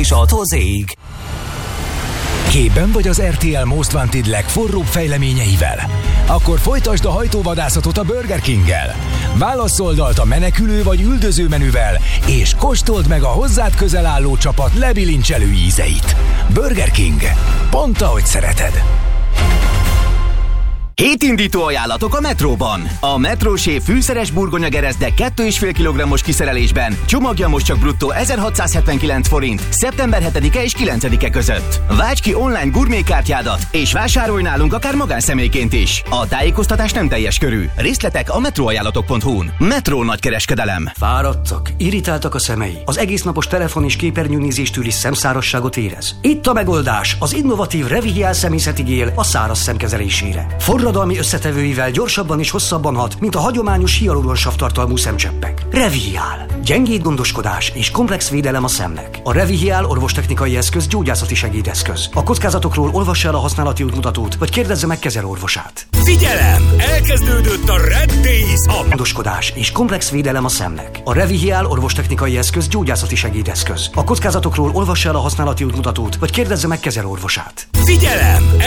és attól zég. Képben vagy az RTL Most Wanted legforróbb fejleményeivel? Akkor folytasd a hajtóvadászatot a Burger Kinggel. Válasszd oldalt a menekülő vagy üldöző menüvel, és kóstold meg a hozzád közel álló csapat lebilincselő ízeit. Burger King. Pont ahogy szereted. Hétindító ajánlatok a Metróban. A Metróséf fűszeres burgonyagereszde 2,5 kg-os kiszerelésben csomagja most csak bruttó 1679 forint szeptember 7-e és 9-e között. Válts ki online gurmékártyádat és vásárolj nálunk akár magánszemélyként is. A tájékoztatás nem teljes körű. Részletek a metroajánlatok.hu-n. Metró nagykereskedelem. Fáradtak, irritáltak a szemei. Az egésznapos telefon és képernyőnézéstől is szemszárasságot érez. Itt a megoldás, az innovatív Revihial szemészeti gél a száraz szemkezelésére. Forradalmi összetevőivel gyorsabban és hosszabban hat, mint a hagyományos hialuronsav tartalmú szemcseppek. Revihial. Gyengéd gondoskodás és komplex védelem a szemnek. A Revihial orvostechnikai eszköz gyógyászati segédeszköz. A kockázatokról olvassa el a használati útmutatót, vagy kérdezze meg kezelőorvosát. Figyelem! Elkezdődött a Red Days! Gondoskodás és komplex védelem a szemnek. A Revihial orvostechnikai eszköz gyógyászati segédeszköz. A kockázatokról olvassa el a használati útmutatót, vagy kérdezze meg kezelőorvosát. Figyelem!